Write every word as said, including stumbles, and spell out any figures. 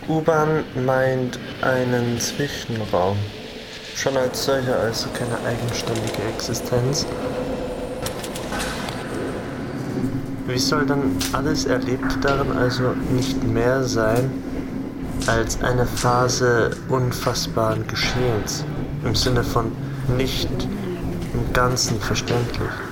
U-Bahn meint einen Zwischenraum. Schon als solcher, also keine eigenständige Existenz. Wie soll dann alles Erlebte darin also nicht mehr sein als eine Phase unfassbaren Geschehens, im Sinne von nicht im Ganzen verständlich?